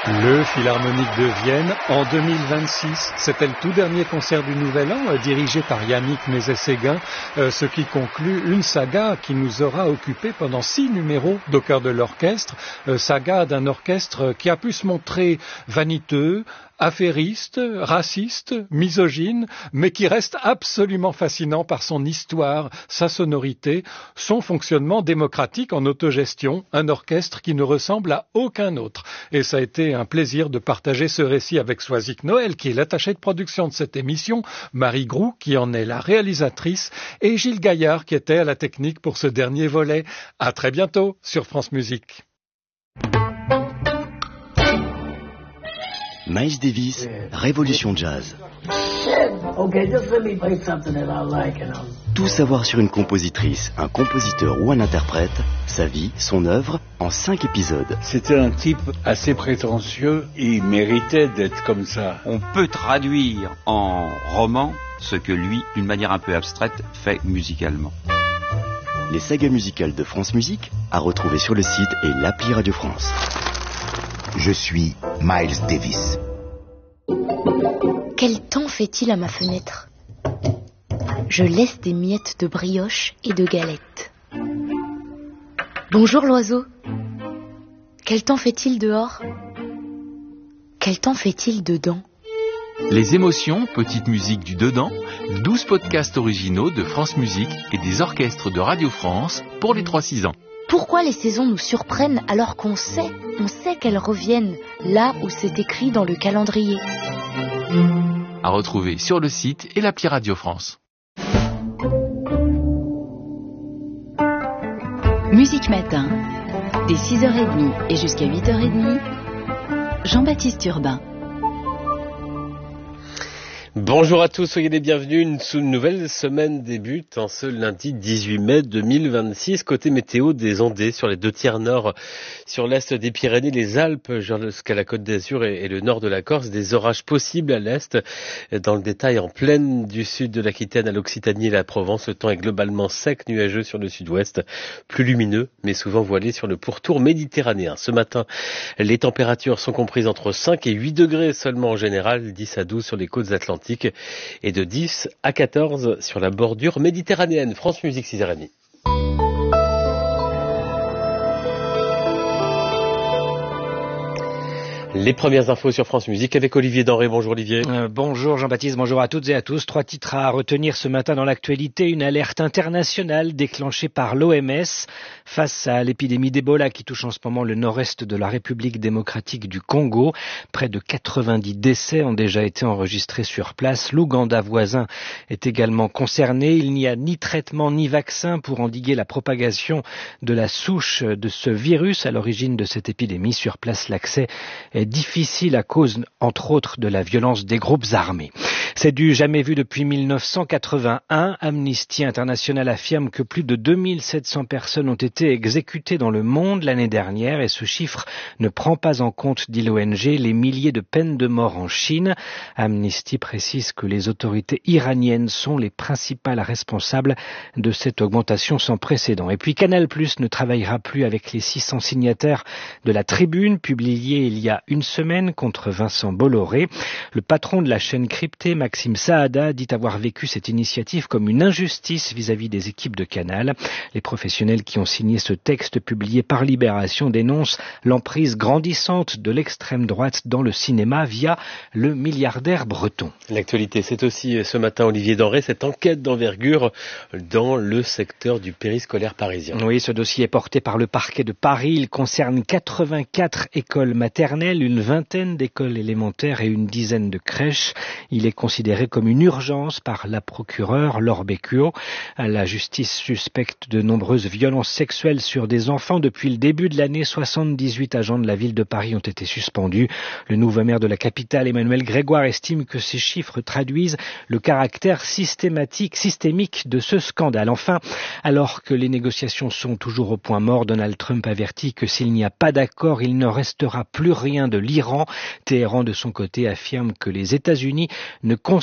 Le Philharmonique de Vienne en 2026. C'était le tout dernier concert du Nouvel An, dirigé par Yannick Nézet-Séguin, ce qui conclut une saga qui nous aura occupé pendant 6 numéros d'Au cœur de l'orchestre, saga d'un orchestre qui a pu se montrer vaniteux, affairiste, raciste, misogyne, mais qui reste absolument fascinant par son histoire, sa sonorité, son fonctionnement démocratique en autogestion, un orchestre qui ne ressemble à aucun autre. Et ça a été un plaisir de partager ce récit avec Soisic Noël, qui est l'attachée de production de cette émission, Marie Groux, qui en est la réalisatrice, et Gilles Gaillard, qui était à la technique pour ce dernier volet. À très bientôt sur France Musique. Miles Davis, Révolution Jazz. Tout savoir sur une compositrice, un compositeur ou un interprète, sa vie, son œuvre, en 5 épisodes. C'était un type assez prétentieux, il méritait d'être comme ça. On peut traduire en roman ce que lui, d'une manière un peu abstraite, fait musicalement. Les sagas musicales de France Musique, à retrouver sur le site et l'appli Radio France. Je suis Miles Davis. Quel temps fait-il à ma fenêtre? Je laisse des miettes de brioche et de galettes. Bonjour l'oiseau. Quel temps fait-il dehors? Quel temps fait-il dedans? Les émotions, petite musique du dedans, 12 podcasts originaux de France Musique et des orchestres de Radio France pour les 3-6 ans. Pourquoi les saisons nous surprennent alors qu'on sait qu'elles reviennent là où c'est écrit dans le calendrier? À retrouver sur le site et l'appli Radio France. Musique Matin, dès 6h30 et jusqu'à 8h30, Jean-Baptiste Urbain. Bonjour à tous, soyez les bienvenus. Une nouvelle semaine débute en ce lundi 18 mai 2026. Côté météo, des ondées sur les 2 tiers nord, sur l'est des Pyrénées, les Alpes jusqu'à la Côte d'Azur et le nord de la Corse. Des orages possibles à l'est. Dans le détail, en plaine du sud de l'Aquitaine à l'Occitanie et la Provence, le temps est globalement sec, nuageux sur le sud-ouest, plus lumineux, mais souvent voilé sur le pourtour méditerranéen. Ce matin, les températures sont comprises entre 5 et 8 degrés seulement en général, 10 à 12 sur les côtes atlantiques, et de 10 à 14 sur la bordure méditerranéenne. France Musique 6h30. Les premières infos sur France Musique avec Olivier Denré. Bonjour Olivier. Bonjour Jean-Baptiste, bonjour à toutes et à tous. 3 titres à retenir ce matin dans l'actualité. Une alerte internationale déclenchée par l'OMS face à l'épidémie d'Ebola qui touche en ce moment le nord-est de la République démocratique du Congo. Près de 90 décès ont déjà été enregistrés sur place. L'Ouganda voisin est également concerné. Il n'y a ni traitement ni vaccin pour endiguer la propagation de la souche de ce virus à l'origine de cette épidémie. Sur place, l'accès est difficile à cause, entre autres, de la violence des groupes armés. C'est du jamais vu depuis 1981. Amnesty International affirme que plus de 2700 personnes ont été exécutées dans le monde l'année dernière et ce chiffre ne prend pas en compte, dit l'ONG, les milliers de peines de mort en Chine. Amnesty précise que les autorités iraniennes sont les principales responsables de cette augmentation sans précédent. Et puis Canal+ ne travaillera plus avec les 600 signataires de la Tribune publiée il y a une semaine contre Vincent Bolloré. Le patron de la chaîne cryptée, Maxime Saada, dit avoir vécu cette initiative comme une injustice vis-à-vis des équipes de Canal. Les professionnels qui ont signé ce texte publié par Libération dénoncent l'emprise grandissante de l'extrême droite dans le cinéma via le milliardaire breton. L'actualité, c'est aussi ce matin, Olivier Denré, cette enquête d'envergure dans le secteur du périscolaire parisien. Oui, ce dossier est porté par le parquet de Paris. Il concerne 84 écoles maternelles, une vingtaine d'écoles élémentaires et une dizaine de crèches. Il est considéré comme une urgence par la procureure Laure Beccuo. La justice suspecte de nombreuses violences sexuelles sur des enfants. Depuis le début de l'année, 78 agents de la ville de Paris ont été suspendus. Le nouveau maire de la capitale, Emmanuel Grégoire, estime que ces chiffres traduisent le caractère systémique de ce scandale. Enfin, alors que les négociations sont toujours au point mort, Donald Trump avertit que s'il n'y a pas d'accord, il ne restera plus rien de l'Iran. Téhéran, de son côté, affirme que les États-Unis ne